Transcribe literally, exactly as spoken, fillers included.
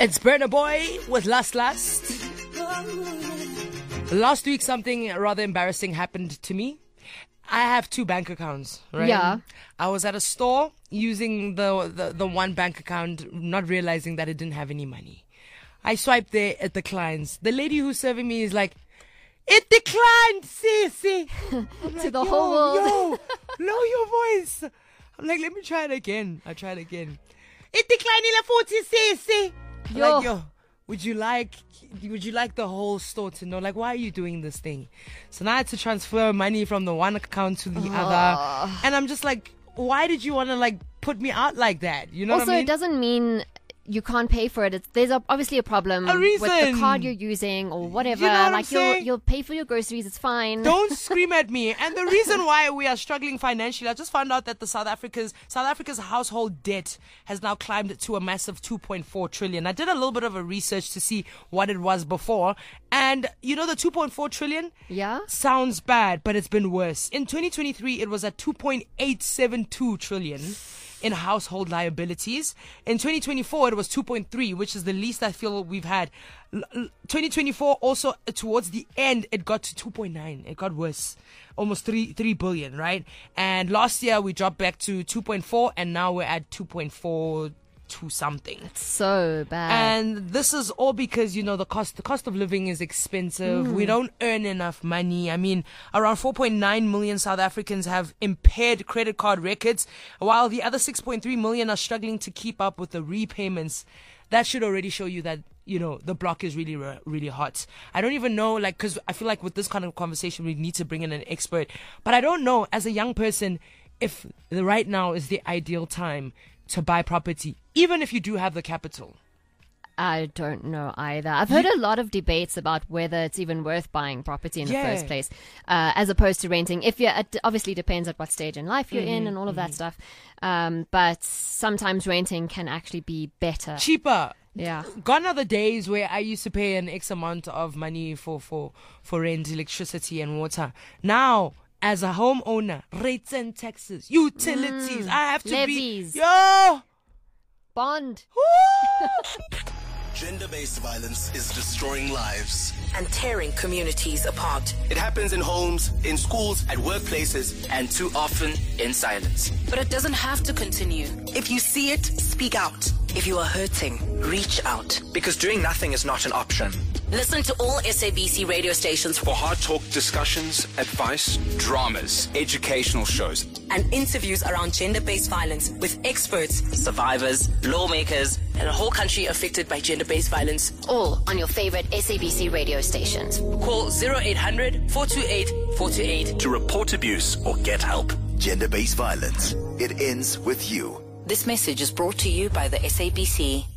It's Burna Boy with Last Last. Last week, something rather embarrassing happened to me. I have two bank accounts, right? Yeah. I was at a store using the, the, the one bank account, not realizing that it didn't have any money. I swiped there at the clients. The lady who's serving me is like, it declined, see, see. to like, the yo, whole world. Yo, lower your voice. I'm like, let me try it again. I tried again. It declined in a forty, see, see. I'm Yo. like, yo, would you like, would you like the whole store to know, like, why are you doing this thing? So now I had to transfer money from the one account to the Oh. other. And I'm just like, why did you want to, like, put me out like that? You know Also, what I mean? it doesn't mean you can't pay for it. It's, there's a, obviously a problem A with the reason. card you're using or whatever. You know what I'm like you'll saying? you'll pay for your groceries. It's fine. Don't scream at me. And the reason why we are struggling financially, I just found out that the South Africa's South Africa's household debt has now climbed to a massive two point four trillion. I did a little bit of a research to see what it was before, and you know the two point four trillion Yeah. sounds bad, but it's been worse. In twenty twenty-three, it was at two point eight seven two trillion in household liabilities. In twenty twenty-four, it was two point three, which is the least I feel we've had. L- l- twenty twenty-four also, uh, towards the end, it got to two point nine. It got worse. Almost three, three billion, right? And last year, we dropped back to two point four, and now we're at two point four two something. So bad. And this is all because, you know, the cost the cost of living is expensive. We don't earn enough money. I mean, around four point nine million South Africans have impaired credit card records, while the other six point three million are struggling to keep up with the repayments. That should already show you that, you know, the block is really, really hot. I don't even know, like, because I feel like with this kind of conversation, we need to bring in an expert. But I don't know, as a young person, if the right now is the ideal time to buy property, even if you do have the capital. I don't know either. I've heard a lot of debates about whether it's even worth buying property in Yeah. the first place, uh, as opposed to renting. If you're, it obviously depends at what stage in life you're in and all of that stuff. Um, but sometimes renting can actually be better. Cheaper. Yeah. Gone are the days where I used to pay an X amount of money for, for, for rent, electricity and water. Now, as a homeowner, rates and taxes, utilities, I have to levies. be... Yo! Bond. Woo! Gender-based violence is destroying lives. And tearing communities apart. It happens in homes, in schools, at workplaces, and too often in silence. But it doesn't have to continue. If you see it, speak out. If you are hurting, reach out. Because doing nothing is not an option. Listen to all S A B C radio stations For hard talk discussions, advice, dramas, educational shows. and interviews around gender-based violence with experts, survivors, lawmakers, and a whole country affected by gender-based violence. All on your favorite S A B C radio stations. Call zero eight hundred, four two eight, four two eight. To report abuse or get help. Gender-based violence. It ends with you. This message is brought to you by the S A B C.